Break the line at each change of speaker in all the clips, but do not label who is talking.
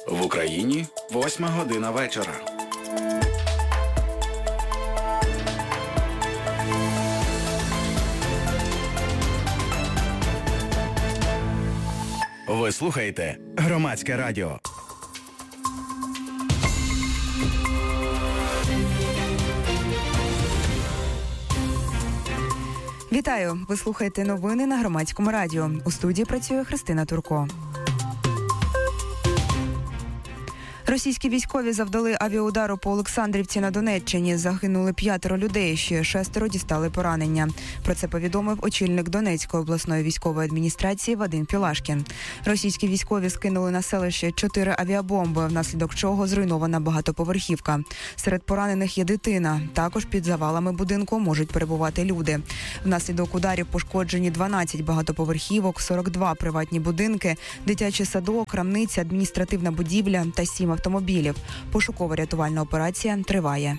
В Україні 8 година вечора. Ви слухаєте Громадське радіо.
Вітаю! Ви слухаєте новини на Громадському радіо. У студії працює Христина Турко. Російські військові завдали авіаудару по Олександрівці на Донеччині. Загинули 5 людей, ще 6 дістали поранення. Про це повідомив очільник Донецької обласної військової адміністрації Вадим Пілашкін. Російські військові скинули на селище 4 авіабомби, внаслідок чого зруйнована багатоповерхівка. Серед поранених є дитина. Також під завалами будинку можуть перебувати люди. Внаслідок ударів пошкоджені 12 багатоповерхівок, 42 приватні будинки, дитячий садок, крамниця, адміністративна будівля та 7 автомобілів. Пошуково-рятувальна операція триває.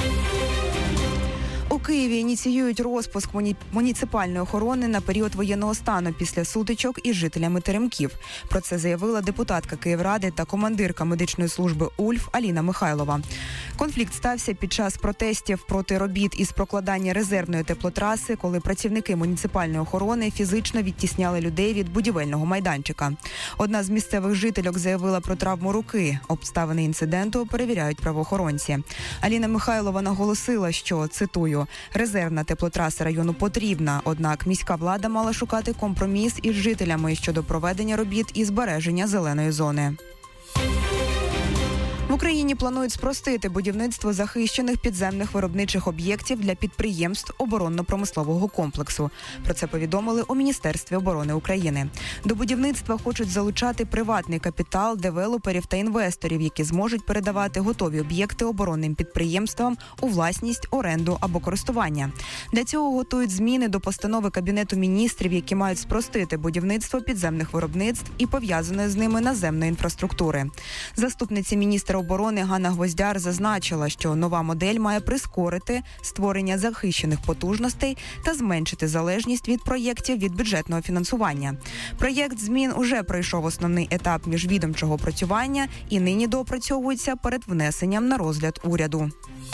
У Києві ініціюють розпуск муніципальної охорони на період воєнного стану після сутичок із жителями Теремків. Про це заявила депутатка Київради та командирка медичної служби УЛЬФ Аліна Михайлова. Конфлікт стався під час протестів проти робіт із прокладання резервної теплотраси, коли працівники муніципальної охорони фізично відтісняли людей від будівельного майданчика. Одна з місцевих жительок заявила про травму руки. Обставини інциденту перевіряють правоохоронці. Аліна Михайлова наголосила, що, цитую, резервна теплотраса району потрібна, однак міська влада мала шукати компроміс із жителями щодо проведення робіт і збереження зеленої зони. В Україні планують спростити будівництво захищених підземних виробничих об'єктів для підприємств оборонно-промислового комплексу. Про це повідомили у Міністерстві оборони України. До будівництва хочуть залучати приватний капітал, девелоперів та інвесторів, які зможуть передавати готові об'єкти оборонним підприємствам у власність, оренду або користування. Для цього готують зміни до постанови Кабінету міністрів, які мають спростити будівництво підземних виробництв і пов'язаної з ними наземної інфраструктури. Заступниця міністра оборони Ганна Гвоздяр зазначила, що нова модель має прискорити створення захищених потужностей та зменшити залежність від проєктів від бюджетного фінансування. Проєкт змін уже пройшов основний етап міжвідомчого опрацювання і нині доопрацьовується перед внесенням на розгляд уряду.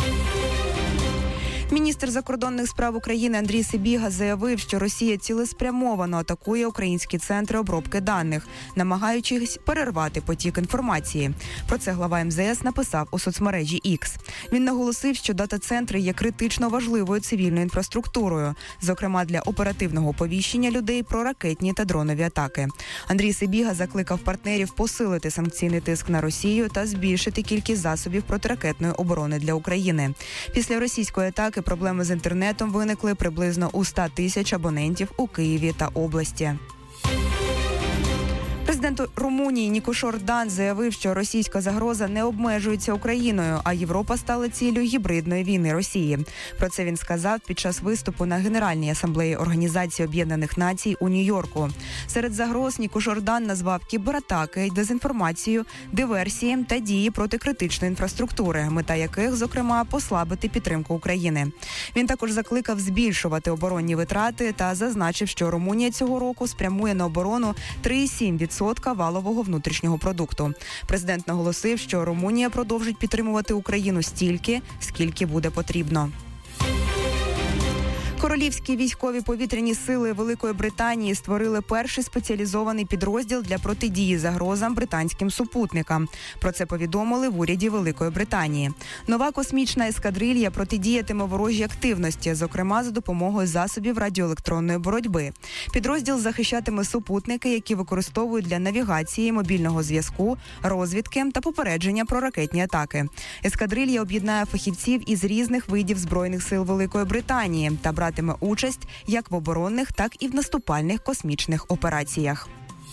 Міністр закордонних справ України Андрій Сибіга заявив, що Росія цілеспрямовано атакує українські центри обробки даних, намагаючись перервати потік інформації. Про це глава МЗС написав у соцмережі X. Він наголосив, що дата-центри є критично важливою цивільною інфраструктурою, зокрема для оперативного оповіщення людей про ракетні та дронові атаки. Андрій Сибіга закликав партнерів посилити санкційний тиск на Росію та збільшити кількість засобів протиракетної оборони для України. Після російської атаки проблеми з інтернетом виникли приблизно у 100 тисяч абонентів у Києві та області. Президент Румунії Нікош Ордан заявив, що російська загроза не обмежується Україною, а Європа стала ціллю гібридної війни Росії. Про це він сказав під час виступу на Генеральній асамблеї Організації Об'єднаних Націй у Нью-Йорку. Серед загроз Нікош Ордан назвав кібератаки, дезінформацію, диверсії та дії проти критичної інфраструктури, мета яких, зокрема, послабити підтримку України. Він також закликав збільшувати оборонні витрати та зазначив, що Румунія цього року спрямує на оборону 3,7% валового внутрішнього продукту. Президент наголосив, що Румунія продовжить підтримувати Україну стільки, скільки буде потрібно. Королівські військові повітряні сили Великої Британії створили перший спеціалізований підрозділ для протидії загрозам британським супутникам. Про це повідомили в уряді Великої Британії. Нова космічна ескадрилья протидіятиме ворожій активності, зокрема за допомогою засобів радіоелектронної боротьби. Підрозділ захищатиме супутники, які використовують для навігації, мобільного зв'язку, розвідки та попередження про ракетні атаки. Ескадрилья об'єднає фахівців із різних видів Збройних сил Великої Британії та братиме участь як в оборонних, так і в наступальних космічних операціях.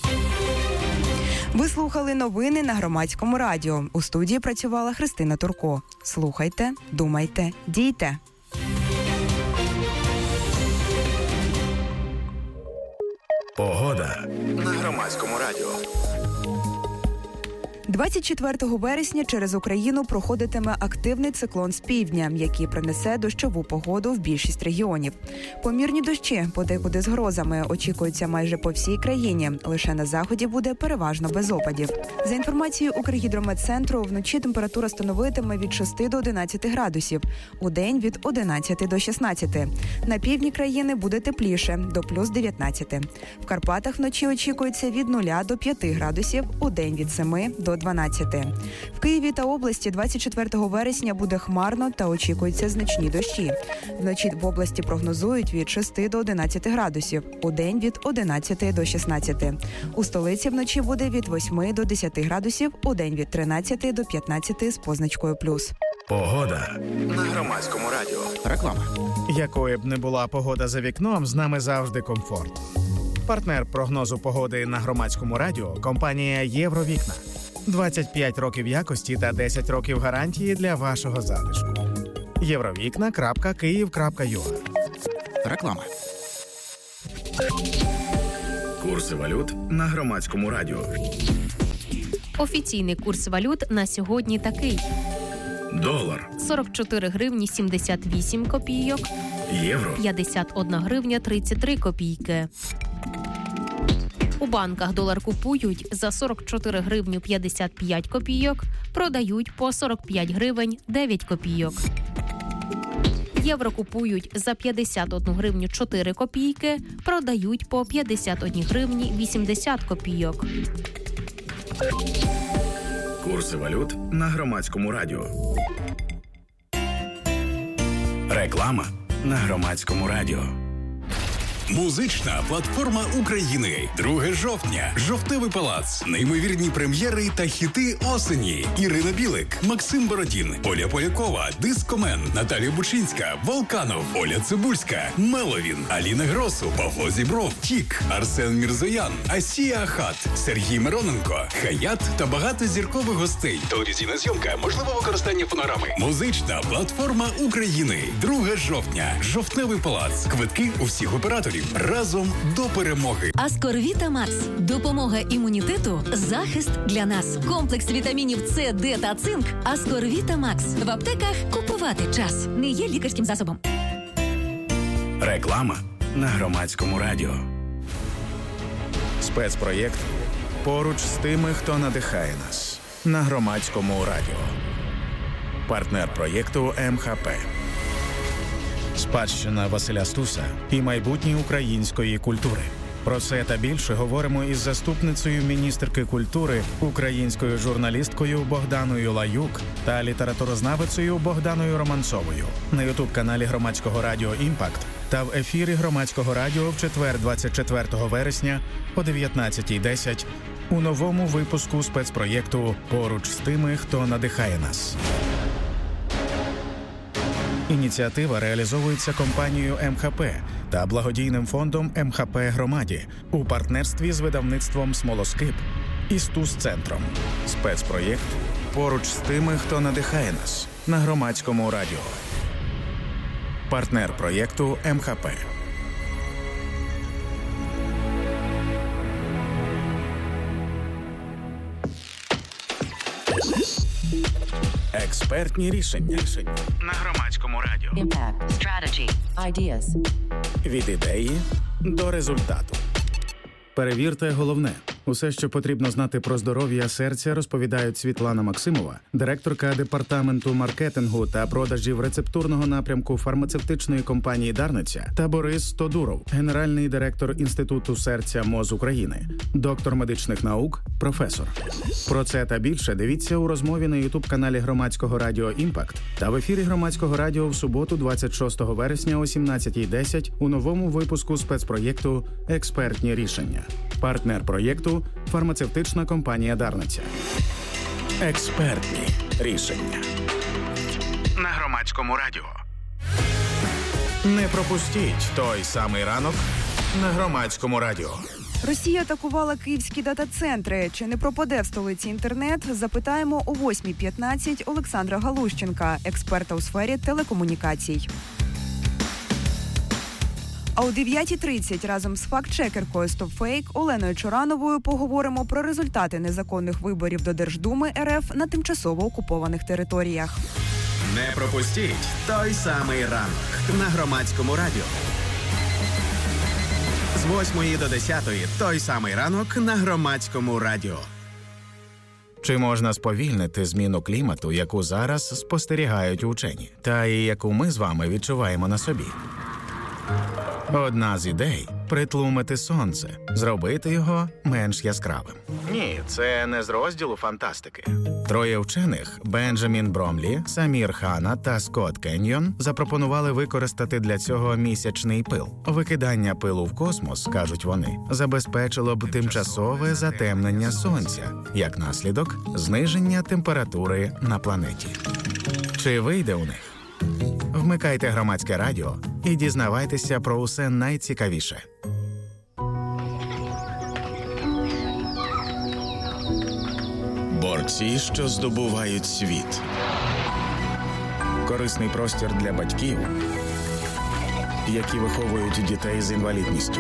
Ви слухали новини на Громадському радіо. У студії працювала Христина Турко. Слухайте, думайте, дійте.
Погода на Громадському радіо.
24 вересня через Україну проходитиме активний циклон з півдня, який принесе дощову погоду в більшість регіонів. Помірні дощі, подекуди з грозами, очікуються майже по всій країні. Лише на заході буде переважно без опадів. За інформацією Укргідрометцентру, вночі температура становитиме від 6 до 11 градусів, удень від 11 до 16. На півдні країни буде тепліше, до плюс 19. В Карпатах вночі очікується від 0 до 5 градусів, удень від 7 до 12. В Києві та області 24 вересня буде хмарно та очікуються значні дощі. Вночі в області прогнозують від 6 до 11 градусів, удень від 11 до 16. У столиці вночі буде від 8 до 10 градусів, удень від 13 до 15 з позначкою плюс.
Погода на Громадському радіо. Реклама.
Якою б не була погода за вікном, з нами завжди комфорт. Партнер прогнозу погоди на Громадському радіо – компанія «Євровікна». 25 років якості та 10 років гарантії для вашого затишку. Євровікна.Київ.ua.
Реклама. Курси валют на Громадському радіо.
Офіційний курс валют на сьогодні такий.
Долар.
44 гривні 78 копійок.
Євро.
51 гривня 33 копійки. У банках долар купують за 44 гривню 55 копійок, продають по 45 гривень 9 копійок. Євро купують за 51 гривню 4 копійки, продають по 51 гривні 80 копійок.
Курси валют на Громадському радіо. Реклама на Громадському радіо.
Музична платформа України. 2 жовтня. Жовтневий палац. Неймовірні прем'єри та хіти осені. Ірина Білик, Максим Бородін, Оля Полякова, Дискомен, Наталія Бучинська, Волканов, Оля Цибульська, Меловін, Аліна Гросу, Павло Зібров, Тік, Арсен Мірзоян, Асія Ахат, Сергій Мироненко, Хаят та багато зіркових гостей. Телевізійна зйомка, можливе використання фонограми. Музична платформа України. 2 жовтня. Жовтневий палац. Квитки у всіх операторів. Разом до перемоги.
Аскорвіта Макс. Допомога імунітету. Захист для нас. Комплекс вітамінів С, Д та цинк. Аскорвіта Макс. В аптеках купувати час. Не є лікарським засобом.
Реклама на Громадському радіо.
Спецпроєкт «Поруч з тими, хто надихає нас» на Громадському радіо. Партнер проєкту МХП. Спадщина Василя Стуса і майбутнє української культури. Про це та більше говоримо із заступницею міністерки культури, українською журналісткою Богданою Лаюк та літературознавицею Богданою Романцовою на ютуб-каналі Громадського радіо «Імпакт» та в ефірі Громадського радіо в четвер 24 вересня о 19:10 у новому випуску спецпроєкту «Поруч з тими, хто надихає нас». Ініціатива реалізовується компанією МХП та благодійним фондом МХП Громаді у партнерстві з видавництвом «Смолоскип» і Стус-центром. Спецпроєкт «Поруч з тими, хто надихає нас» на Громадському радіо. Партнер проєкту МХП. Експертні рішення на Громадському радіо.
Impact, strategy, ideas.
Від ідеї до результату. Перевірте головне. Усе, що потрібно знати про здоров'я серця, розповідають Світлана Максимова, директорка департаменту маркетингу та продажів рецептурного напрямку фармацевтичної компанії «Дарниця», та Борис Тодуров, генеральний директор Інституту серця МОЗ України, доктор медичних наук, професор. Про це та більше дивіться у розмові на ютуб-каналі Громадського радіо «Імпакт» та в ефірі Громадського радіо в суботу 26 вересня о 17:10 у новому випуску спецпроєкту «Експертні рішення». Партнер проєкту – фармацевтична компанія «Дарниця». Експертні рішення.
На Громадському радіо.
Не пропустіть той самий ранок на Громадському радіо.
Росія атакувала київські дата-центри. Чи не пропаде в столиці інтернет? Запитаємо о 8:15 Олександра Галущенка, експерта у сфері телекомунікацій. А о 9:30 разом з фактчекеркою StopFake Оленою Чорановою поговоримо про результати незаконних виборів до Держдуми РФ на тимчасово окупованих територіях.
Не пропустіть той самий ранок на Громадському радіо. З 8 до 10 той самий ранок на Громадському радіо.
Чи можна сповільнити зміну клімату, яку зараз спостерігають учені, та і яку ми з вами відчуваємо на собі? Одна з ідей – притлумити сонце, зробити його менш яскравим. Ні, це не з розділу фантастики. Троє вчених – Бенджамін Бромлі, Самір Хана та Скотт Кеньйон – запропонували використати для цього місячний пил. Викидання пилу в космос, кажуть вони, забезпечило б тимчасове затемнення сонця, як наслідок – зниження температури на планеті. Чи вийде у них? Вмикайте Громадське радіо і дізнавайтеся про усе найцікавіше.
Борці, що здобувають світ.
Корисний простір для батьків, які виховують дітей з інвалідністю.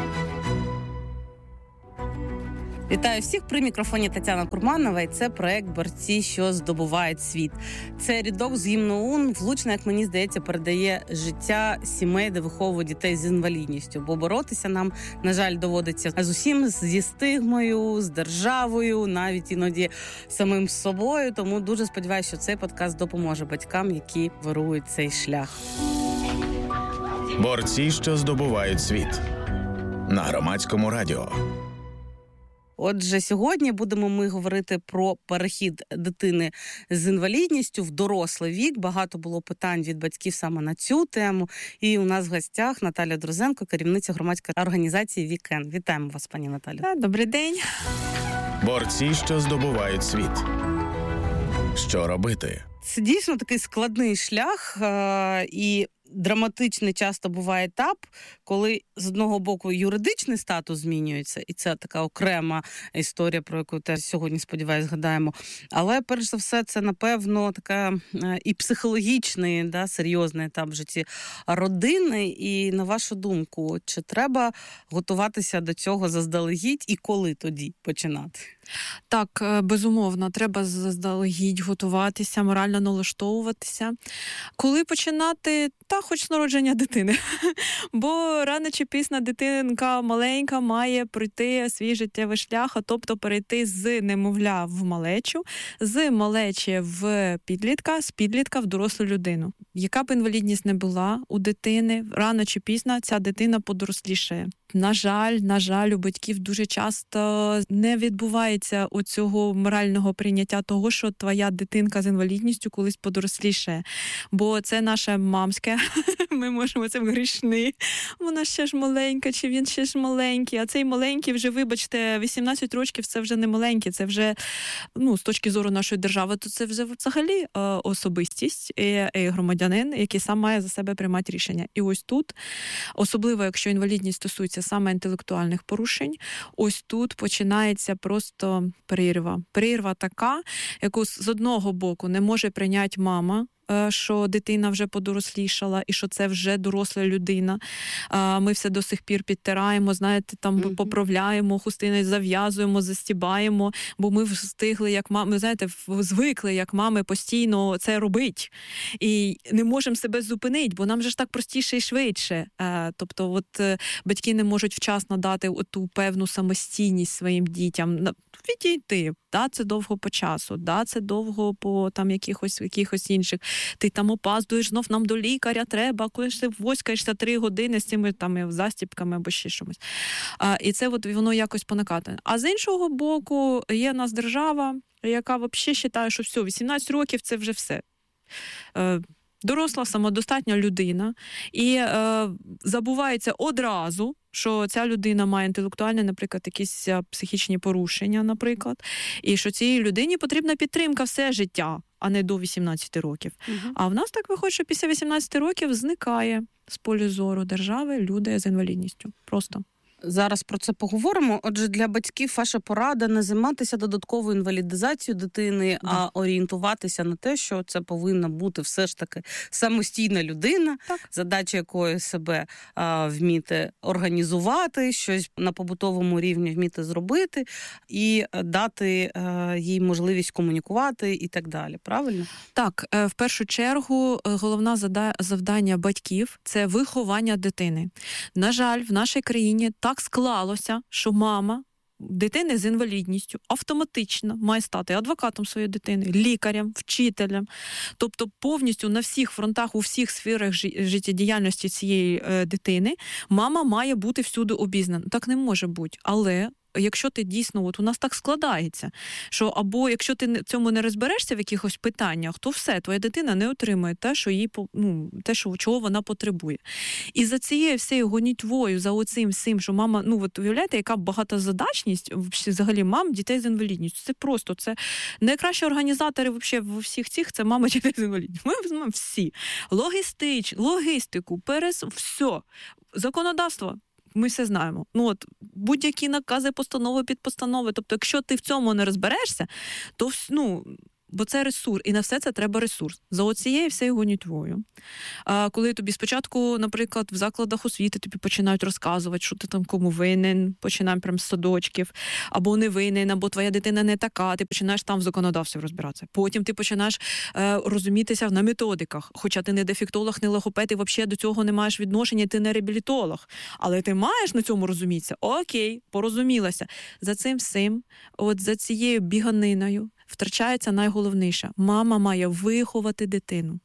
Вітаю всіх, при мікрофоні Тетяна Курманова, і це проект «Борці, що здобувають світ». Це рядок з гімну ОУН влучно, як мені здається, передає життя сімей, де виховують дітей з інвалідністю. Бо боротися нам, на жаль, доводиться з усім, зі стигмою, з державою, навіть іноді самим собою. Тому дуже сподіваюся, що цей подкаст допоможе батькам, які вирують цей шлях.
Борці, що здобувають світ. На Громадському радіо.
Отже, сьогодні будемо ми говорити про перехід дитини з інвалідністю в дорослий вік. Багато було питань від батьків саме на цю тему. І у нас в гостях Наталя Друзенко, керівниця громадської організації «Вікен». Вітаємо вас, пані Наталю.
Добрий день.
Борці, що здобувають світ. Що робити?
Це дійсно такий складний шлях і драматичний часто буває етап, коли з одного боку юридичний статус змінюється, і це така окрема історія, про яку теж сьогодні, сподіваюся, згадаємо. Але, перш за все, це, напевно, така і психологічний, серйозний етап в житті родини. І, на вашу думку, чи треба готуватися до цього заздалегідь і коли тоді починати?
Так, безумовно, треба заздалегідь готуватися, морально налаштовуватися. Коли починати? Та хоч з народження дитини. Бо рано чи пізно дитинка маленька має пройти свій життєвий шлях, а тобто перейти з немовля в малечу, з малечі в підлітка, з підлітка в дорослу людину. Яка б інвалідність не була у дитини, рано чи пізно ця дитина подорослішає. На жаль, у батьків дуже часто не відбувається оцього морального прийняття того, що твоя дитинка з інвалідністю колись подорослішає. Бо це наше мамське, ми можемо це грішни. Вона ще ж маленька, чи він ще ж маленький. А цей маленький вже, вибачте, 18 років, це вже не маленький, це вже, з точки зору нашої держави, то це вже взагалі особистість і громадянин, який сам має за себе приймати рішення. І ось тут, особливо якщо інвалідність стосується саме інтелектуальних порушень, ось тут починається просто перерва така, яку з одного боку не може прийняти мама, що дитина вже подорослішала і що це вже доросла людина. Ми все до сих пір підтираємо, поправляємо, хустини зав'язуємо, застібаємо, бо ми встигли, як мами, звикли, як мами постійно це робити. І не можемо себе зупинити, бо нам же ж так простіше і швидше. Тобто, батьки не можуть вчасно дати ту певну самостійність своїм дітям. Відійти. Це довго по часу, це довго по якихось інших. Ти опаздуєш, знов нам до лікаря треба, коли ж ти воськаєшся 3 години з цими застібками або ще щось. І це воно якось понакатане. А з іншого боку, є в нас держава, яка взагалі вважає, що все, 18 років – це вже все. Доросла, самодостатня людина. І забувається одразу, що ця людина має інтелектуальні, наприклад, якісь психічні порушення, наприклад, і що цій людині потрібна підтримка все життя, а не до 18 років. А в нас так виходить, що після 18 років зникає з полю зору держави люди з інвалідністю. Просто.
Зараз про це поговоримо. Отже, для батьків ваша порада не займатися додатковою інвалідизацією дитини, а орієнтуватися на те, що це повинна бути все ж таки самостійна людина, задача якої себе вміти організувати, щось на побутовому рівні вміти зробити і дати їй можливість комунікувати і так далі. Правильно?
Так, в першу чергу головне завдання батьків – це виховання дитини. На жаль, в нашій країні так склалося, що мама дитини з інвалідністю автоматично має стати адвокатом своєї дитини, лікарем, вчителем. Тобто повністю на всіх фронтах, у всіх сферах життєдіяльності цієї дитини мама має бути всюди обізнана. Так не може бути. Але якщо ти дійсно, от у нас так складається, що або якщо ти в цьому не розберешся в якихось питаннях, то все, твоя дитина не отримує те, що їй, те, чого вона потребує. І за цією всією гонітвою, за оцим всім, що мама, от уявляєте, яка багатозадачність взагалі мам дітей з інвалідністю. Це просто, це найкращі організатори взагалі в усіх цих, це мама дітей з інвалідністю. Ми візьмемо всі. Логістику, все. Законодавство. Ми все знаємо. Будь-які накази, постанови, підпостанови. Тобто, якщо ти в цьому не розберешся, то, бо це ресурс, і на все це треба ресурс. За оцією всею гонітвою. Коли тобі спочатку, наприклад, в закладах освіти тобі починають розказувати, що ти там кому винен, починаємо прямо з садочків, або не винен, або твоя дитина не така, ти починаєш там в законодавстві розбиратися. Потім ти починаєш розумітися на методиках, хоча ти не дефектолог, не логопед, і взагалі до цього не маєш відношення, ти не реабілітолог. Але ти маєш на цьому розумітися. Окей, порозумілася. За цим всім, за цією біганиною, втрачається найголовніше. Мама має виховати дитину.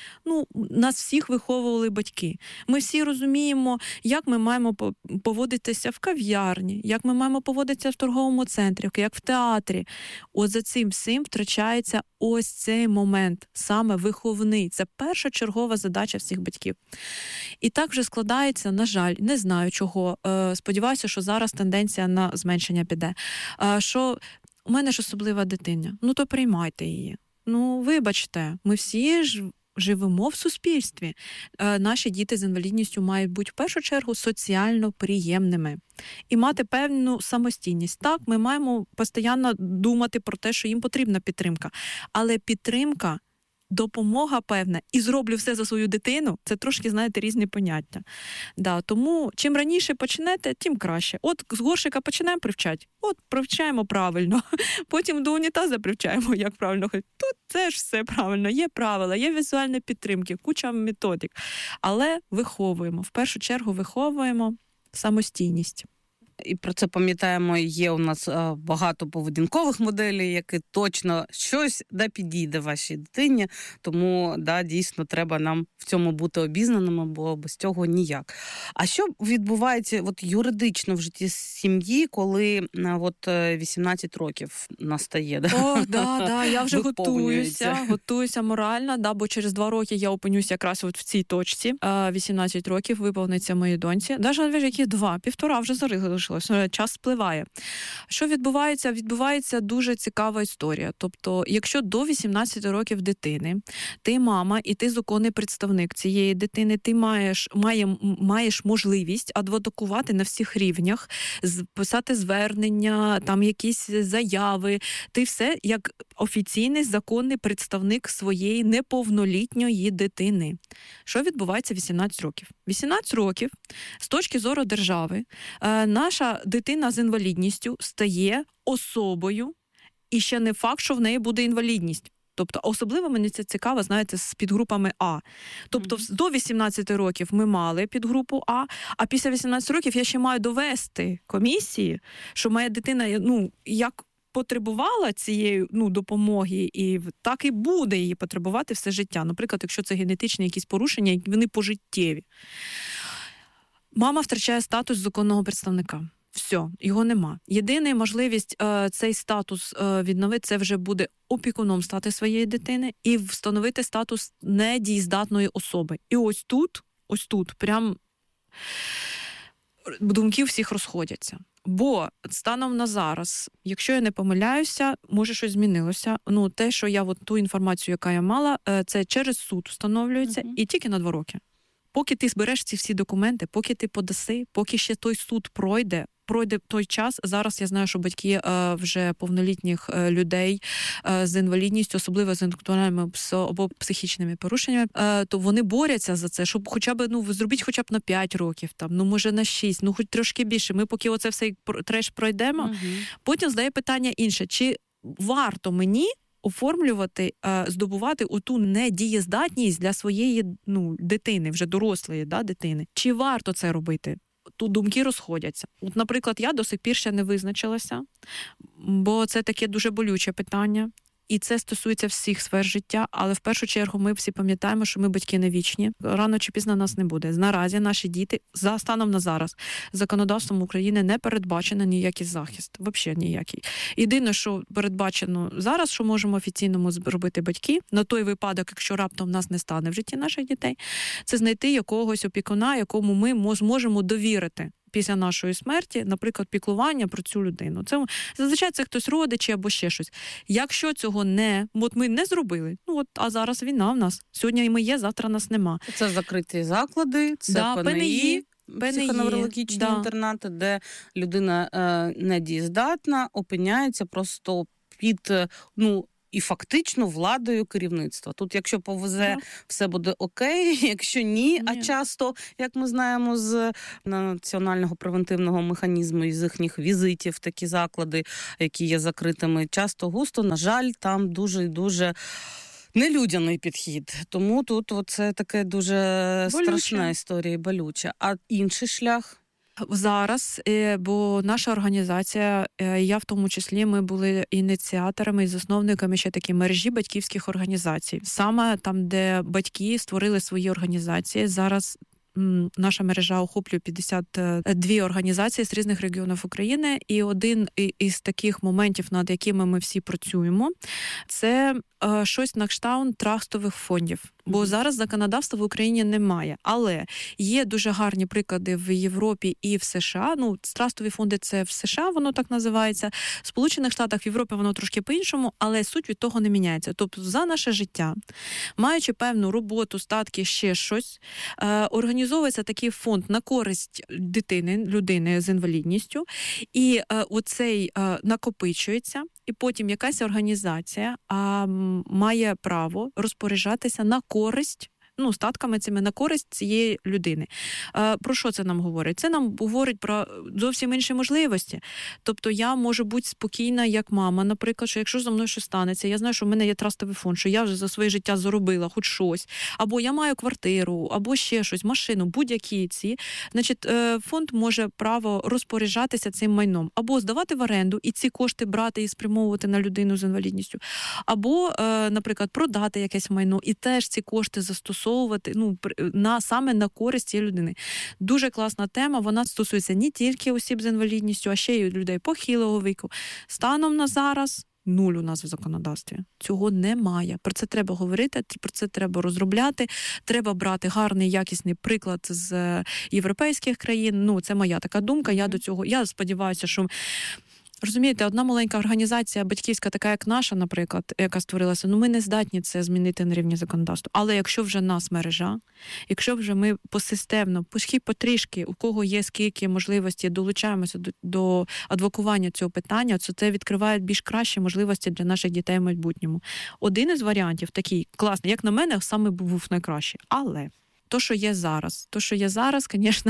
Нас всіх виховували батьки. Ми всі розуміємо, як ми маємо поводитися в кав'ярні, як ми маємо поводитися в торговому центрі, як в театрі. За цим всім втрачається ось цей момент, саме виховний. Це першочергова задача всіх батьків. І так вже складається, на жаль, не знаю чого. Сподіваюся, що зараз тенденція на зменшення піде. Що у мене ж особлива дитина. То приймайте її. Вибачте, ми всі ж живемо в суспільстві. Наші діти з інвалідністю мають бути в першу чергу соціально приємними і мати певну самостійність. Так, ми маємо постійно думати про те, що їм потрібна підтримка. Але підтримка, допомога певна і зроблю все за свою дитину, це трошки, знаєте, різні поняття. Тому чим раніше почнете, тим краще. З горшика починаємо привчати, привчаємо правильно. Потім до унітаза привчаємо, як правильно. Тут це ж все правильно, є правила, є візуальні підтримки, куча методик. Але виховуємо, в першу чергу виховуємо самостійність.
І про це пам'ятаємо, є у нас багато поведінкових моделей, які точно щось підійде вашій дитині. Тому, дійсно, треба нам в цьому бути обізнаними, бо без цього ніяк. А що відбувається юридично в житті сім'ї, коли 18 років настає?
Я вже готуюся морально, бо через 2 роки я опинюся якраз в цій точці. 18 років виповниться моїй доньці. Навіть які 2, 1,5 вже залишилось. Час спливає. Що відбувається? Відбувається дуже цікава історія. Тобто, якщо до 18 років дитини, ти мама і ти законний представник цієї дитини, ти маєш можливість адвокувати на всіх рівнях, писати звернення, там якісь заяви. Ти все як офіційний законний представник своєї неповнолітньої дитини. Що відбувається 18 років? 18 років, з точки зору держави, наша дитина з інвалідністю стає особою, і ще не факт, що в неї буде інвалідність. Тобто, особливо мені це цікаво, знаєте, з підгрупами А. Тобто, до 18 років ми мали підгрупу а після 18 років я ще маю довести комісії, що моя дитина, як потребувала цієї допомоги, і так і буде її потребувати все життя. Наприклад, якщо це генетичні якісь порушення, вони пожиттєві. Мама втрачає статус законного представника. Все, його нема. Єдина можливість цей статус відновити, це вже буде опікуном стати своєї дитини і встановити статус недієздатної особи. І ось тут, прям думки всіх розходяться. Бо станом на зараз, якщо я не помиляюся, може щось змінилося. Те, що я ту інформацію, яка я мала, це через суд встановлюється і тільки на 2 роки. поки ти збереш ці всі документи, поки ти подаси, поки ще той суд пройде той час. Зараз я знаю, що батьки вже повнолітніх людей з інвалідністю, особливо з інтелектуальними або психічними порушеннями, то вони борються за це, щоб хоча б, зробіть хоча б на 5 років, може на 6, хоч трошки більше. Ми поки оце все треш пройдемо, потім здає питання інше. Чи варто мені оформлювати, здобувати оту недієздатність для своєї дитини, вже дорослої дитини? Чи варто це робити? Тут думки розходяться. От, наприклад, я до сих пір ще не визначилася, бо це таке дуже болюче питання. І це стосується всіх сфер життя, але в першу чергу ми всі пам'ятаємо, що ми батьки не вічні. Рано чи пізно нас не буде. Наразі наші діти, за станом на зараз, законодавством України не передбачено ніякий захист. Взагалі ніякий. Єдине, що передбачено зараз, що можемо офіційному зробити батьки, на той випадок, якщо раптом нас не стане в житті наших дітей, це знайти якогось опікуна, якому ми зможемо довірити після нашої смерті, наприклад, піклування про цю людину. Це зазвичай це хтось родичі або ще щось. Якщо цього ми не зробили, а зараз війна в нас. Сьогодні ми є, завтра нас нема.
Це закриті заклади, це ПНІ, психоневрологічні інтернати, де людина недієздатна, опиняється просто під, і фактично владою керівництва. Тут, якщо повезе, все буде окей, якщо ні, а часто, як ми знаємо з національного превентивного механізму і з їхніх візитів в такі заклади, які є закритими, часто-густо, на жаль, там дуже нелюдяний підхід. Тому тут це таке дуже страшна історія, болюча. А інший шлях?
Зараз, бо наша організація, я в тому числі, ми були ініціаторами і засновниками ще такі мережі батьківських організацій. Саме там, де батьки створили свої організації, зараз наша мережа охоплює 52 організації з різних регіонів України, і один із таких моментів, над якими ми всі працюємо, це щось на кшталт трастових фондів. Бо зараз законодавства в Україні немає. Але є дуже гарні приклади в Європі і в США. Трастові фонди – це в США, воно так називається. В Сполучених Штатах, в Європі воно трошки по-іншому, але суть від того не міняється. Тобто за наше життя, маючи певну роботу, статки, ще щось, організовується такий фонд на користь дитини, людини з інвалідністю, і оцей накопичується, і потім якась організація має право розпоряджатися на користь, статками цими на користь цієї людини. Про що це нам говорить? Це нам говорить про зовсім інші можливості. Тобто я можу бути спокійна, як мама, наприклад, що якщо зі мною щось станеться, я знаю, що в мене є трастовий фонд, що я вже за своє життя заробила хоч щось, або я маю квартиру, або ще щось, машину, будь-які ці. Значить, фонд може право розпоряджатися цим майном, або здавати в оренду і ці кошти брати і спрямовувати на людину з інвалідністю, або, наприклад, продати якесь майно і теж ці кошти застосовувати саме на користь цієї людини. Дуже класна тема, вона стосується не тільки осіб з інвалідністю, а ще й людей похилого віку. Станом на зараз 0 у нас в законодавстві. Цього немає. Про це треба говорити, про це треба розробляти, треба брати гарний, якісний приклад з європейських країн. Це моя така думка, я сподіваюся, що розумієте, одна маленька організація батьківська, така як наша, наприклад, яка створилася, ми не здатні це змінити на рівні законодавства. Але якщо вже нас мережа, якщо вже ми посистемно, потрішки, у кого є скільки можливості, долучаємося до адвокування цього питання, то це відкриває більш кращі можливості для наших дітей в майбутньому. Один із варіантів такий класний, як на мене, саме був найкращий. Але то, що є зараз, звісно,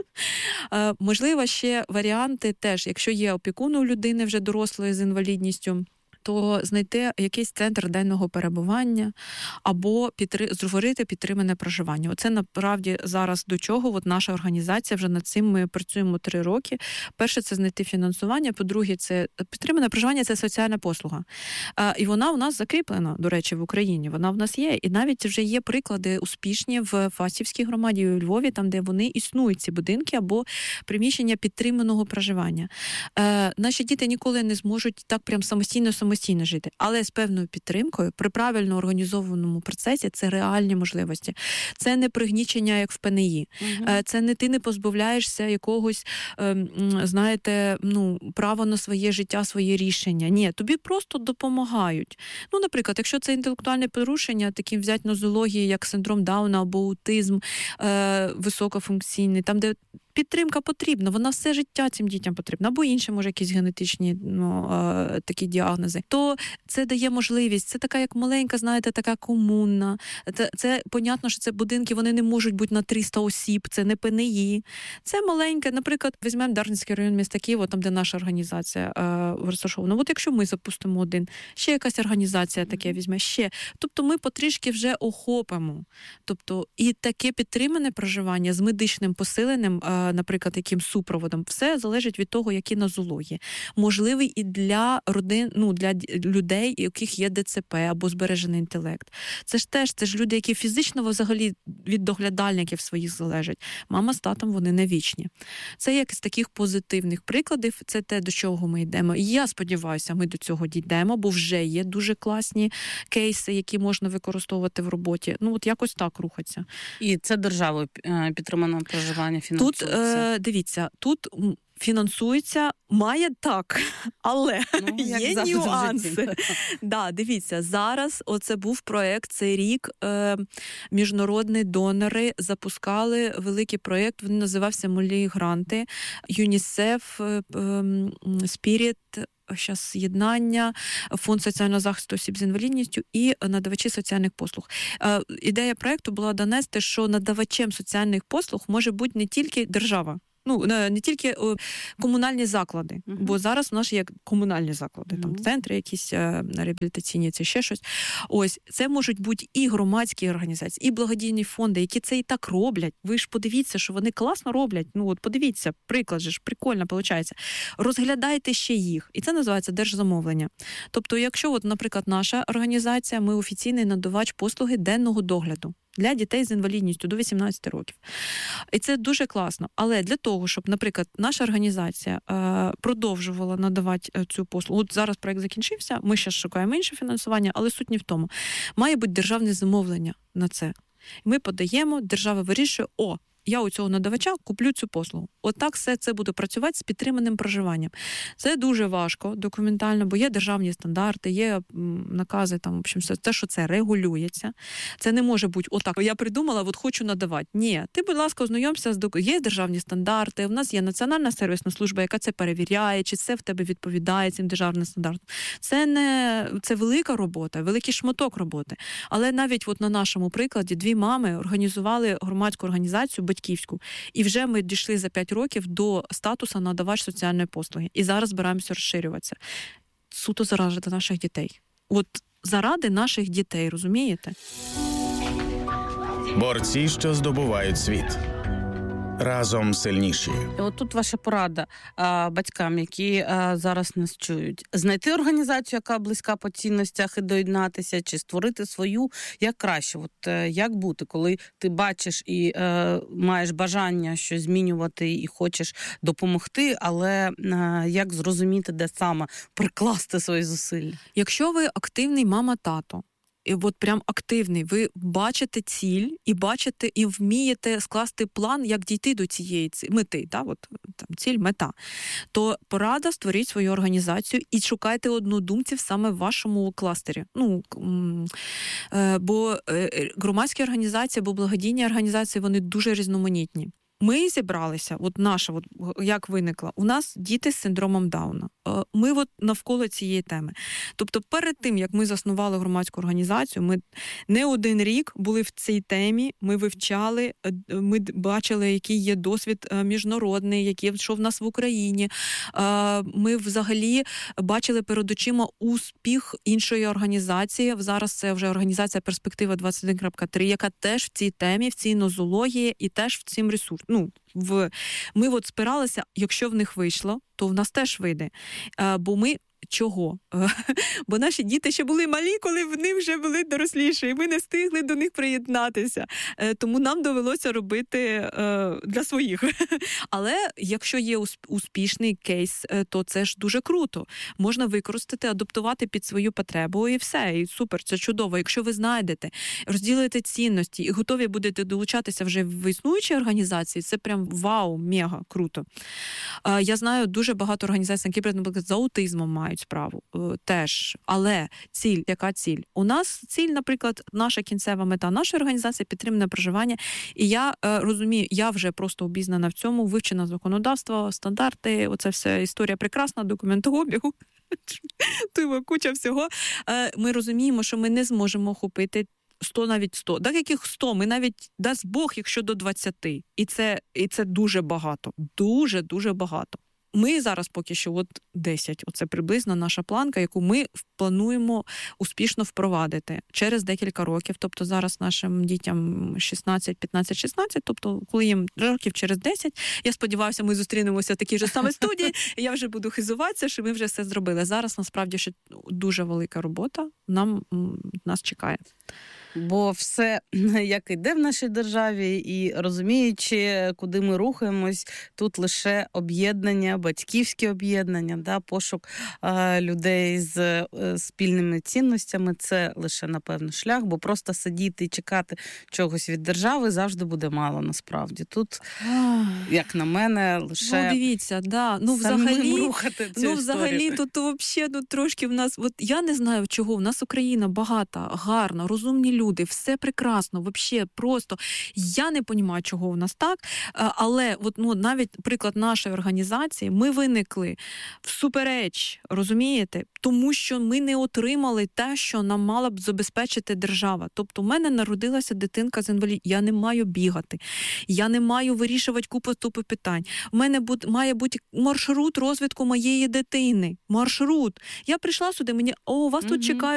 можливо, ще варіанти теж, якщо є опікун у людини вже дорослої з інвалідністю, то знайти якийсь центр денного перебування або створити підтримане проживання. Оце, насправді, зараз до чого наша організація, вже над цим ми працюємо 3 роки. Перше, це знайти фінансування, по-друге, це підтримане проживання – це соціальна послуга. І вона у нас закріплена, до речі, в Україні. Вона в нас є. І навіть вже є приклади успішні в Фастівській громаді і у Львові, там, де вони існують, ці будинки або приміщення підтриманого проживання. Наші діти ніколи не зможуть так прям самостійно самостійно жити. Але з певною підтримкою, при правильно організованому процесі, це реальні можливості. Це не пригнічення, як в ПНІ. Це не ти не позбавляєшся якогось, знаєте, права на своє життя, своє рішення. Ні, тобі просто допомагають. Наприклад, якщо це інтелектуальне порушення, такі взять нозології, як синдром Дауна або аутизм високофункційний, там, де підтримка потрібна, вона все життя цим дітям потрібна, або інші, може, якісь генетичні такі діагнози, то це дає можливість, це така як маленька, знаєте, така комунна, це понятно, що це будинки, вони не можуть бути на 300 осіб, це не ПНІ, це маленьке, наприклад, візьмемо Дарницький район міста Києва, там, де наша організація розташована. От якщо ми запустимо один, ще якась організація таке візьме, ще. Тобто ми потрішки вже охопимо. Тобто і таке підтримане проживання з медичним посиленням, наприклад, яким супроводом, все залежить від того, які нозології. Можливий і для родин, для людей, у яких є ДЦП або збережений інтелект. Це ж люди, які фізично взагалі від доглядальників своїх залежать. Мама з татом, вони не вічні. Це як з таких позитивних прикладів, це те, до чого ми йдемо. І я сподіваюся, ми до цього дійдемо, бо вже є дуже класні кейси, які можна використовувати в роботі. От якось так рухаться.
І це державою підтримане проживання фінансується?
Тут, дивіться, тут фінансується, має так, але є нюанси. Дивіться, зараз оце був проєкт, цей рік міжнародні донори запускали великий проєкт, він називався «Малі гранти», ЮНІСЕФ, Спіріт, зараз єднання, Фонд соціального захисту осіб з інвалідністю і надавачі соціальних послуг. Ідея проєкту була донести, що надавачем соціальних послуг може бути не тільки держава, не тільки комунальні заклади, бо зараз у нас є комунальні заклади, там центри якісь реабілітаційні, це ще щось. Ось, це можуть бути і громадські організації, і благодійні фонди, які це і так роблять. Ви ж подивіться, що вони класно роблять. Подивіться, приклад же ж, прикольно виходить. Розглядайте ще їх. І це називається держзамовлення. Тобто, якщо, наприклад, наша організація, ми офіційний надавач послуги денного догляду для дітей з інвалідністю до 18 років. І це дуже класно. Але для того, щоб, наприклад, наша організація продовжувала надавати цю послугу, от зараз проєкт закінчився, ми ще шукаємо інше фінансування, але суть не в тому. Має бути державне замовлення на це. Ми подаємо, держава вирішує, я у цього надавача куплю цю послугу. Отак все це буде працювати з підтриманим проживанням. Це дуже важко документально, бо є державні стандарти, є накази, там, в общем, те, що це регулюється. Це не може бути отак. Я придумала, хочу надавати. Ні, ти, будь ласка, ознайомся з є державні стандарти, в нас є Національна сервісна служба, яка це перевіряє, чи це в тебе відповідає цим державним стандартам. Це велика робота, великий шматок роботи. Але навіть на нашому прикладі 2 мами організували громадську організацію батьківську. І вже ми дійшли за 5 років до статусу надавач соціальної послуги. І зараз збираємося розширюватися. Суто заради наших дітей. Заради наших дітей, розумієте?
Борці, що здобувають світ. Разом сильніші.
От тут ваша порада батькам, які зараз нас чують. Знайти організацію, яка близька по цінностях, і доєднатися, чи створити свою, як краще. Як бути, коли ти бачиш і маєш бажання щось змінювати і хочеш допомогти, але як зрозуміти, де саме прикласти свої зусилля?
Якщо ви активний мама-тато, і прям активний, ви бачите ціль і вмієте скласти план, як дійти до цієї мети, ціль, мета, то порада створіть свою організацію і шукайте однодумців саме в вашому кластері. Бо громадські організації або благодійні організації, вони дуже різноманітні. Ми зібралися, наша, як виникла, у нас діти з синдромом Дауна. Ми навколо цієї теми. Тобто перед тим, як ми заснували громадську організацію, ми не один рік були в цій темі, ми вивчали, ми бачили, який є досвід міжнародний, що в нас в Україні. Ми взагалі бачили перед очима успіх іншої організації. Зараз це вже організація «Перспектива 21.3», яка теж в цій темі, в цій нозології і теж в цім ресурсі. Ми спиралися, якщо в них вийшло, то в нас теж вийде. Бо ми Чого? Бо наші діти ще були малі, коли вони вже були доросліші, і ми не встигли до них приєднатися. Тому нам довелося робити для своїх. Але якщо є успішний кейс, то це ж дуже круто. Можна використати, адаптувати під свою потребу і все. І супер, це чудово. Якщо ви знайдете, розділите цінності і готові будете долучатися вже в існуючі організації, це прям вау, мега, круто. Я знаю дуже багато організацій, які, наприклад, з аутизмом мають справу теж. Але ціль, яка ціль? У нас ціль, наприклад, наша кінцева мета нашої організації – підтримане проживання. І я розумію, я вже просто обізнана в цьому, вивчена законодавство, стандарти, оце вся історія прекрасна, документообігу, куча всього. Ми розуміємо, що ми не зможемо охопити 100, навіть 100. Так яких 100? Ми навіть, дасть Бог, якщо до 20. І це дуже багато. Дуже багато. Ми зараз поки що 10. Оце приблизно наша планка, яку ми плануємо успішно впровадити через декілька років. Тобто зараз нашим дітям 16, 15, 16, тобто коли їм років через 10, я сподіваюся, ми зустрінемося в такій же самій студії, і я вже буду хизуватися, що ми вже все зробили. Зараз, насправді, ще дуже велика робота нас чекає.
Бо все, як іде в нашій державі, і розуміючи, куди ми рухаємось, тут лише об'єднання, батьківські об'єднання, пошук людей з спільними цінностями – це лише, напевно, шлях, бо просто сидіти і чекати чогось від держави завжди буде мало, насправді. Тут, як на мене, лише
дивіться,
самим рухати цю
взагалі, тут взагалі трошки в нас, я не знаю чого, в нас Україна багата, гарна, розумні люди, все прекрасно, взагалі просто. Я не розумію, чого в нас так, але навіть приклад нашої організації, ми виникли всупереч, розумієте? Тому що ми не отримали те, що нам мала б забезпечити держава. Тобто в мене народилася дитинка з інвалідністю, я не маю бігати, я не маю вирішувати купу питань. У мене має бути маршрут розвитку моєї дитини. Маршрут. Я прийшла сюди, вас тут чекають